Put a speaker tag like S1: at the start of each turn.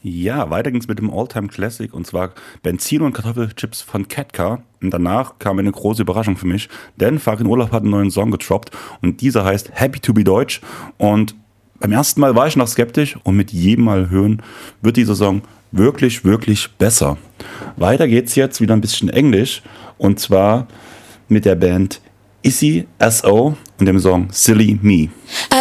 S1: Ja, weiter ging's mit dem Alltime Classic und zwar Benzin und Kartoffelchips von Ketka. Und danach kam eine große Überraschung für mich, denn Farin Urlaub hat einen neuen Song getroppt und dieser heißt Happy to be Deutsch. Und beim ersten Mal war ich noch skeptisch und mit jedem Mal hören wird dieser Song wirklich, wirklich besser. Weiter geht's jetzt wieder ein bisschen Englisch und zwar mit der Band Issy S.O. und dem Song Silly Me.